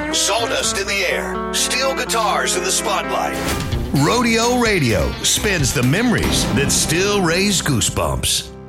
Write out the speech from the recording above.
Sawdust in the air, steel guitars in the spotlight. Rodeo Radio spins the memories that still raise goosebumps.